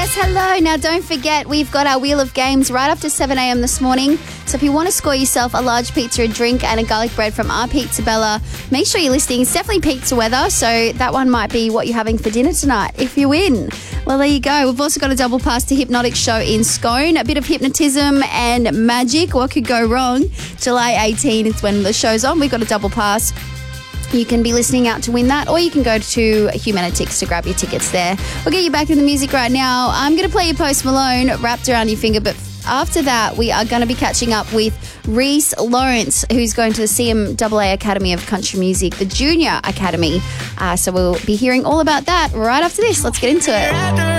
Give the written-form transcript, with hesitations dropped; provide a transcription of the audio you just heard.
Yes, hello. Now, don't forget, we've got our Wheel of Games right after 7 a.m. this morning. So if you want to score yourself a large pizza, a drink and a garlic bread from our Pizza Bella, make sure you're listening. It's definitely pizza weather, so that one might be what you're having for dinner tonight if you win. Well, there you go. We've also got a double pass to Hypnotic Show in Scone. A bit of hypnotism and magic. What could go wrong? July 18 is when the show's on. We've got a double pass. You can be listening out to win that, or you can go to Humanitix to grab your tickets there. We'll get you back in the music right now. I'm going to play you Post Malone, Wrapped Around Your Finger, but after that, we are going to be catching up with Reese Lawrence, who's going to the CMAA Academy of Country Music, the Junior Academy. So we'll be hearing all about that right after this. Let's get into it.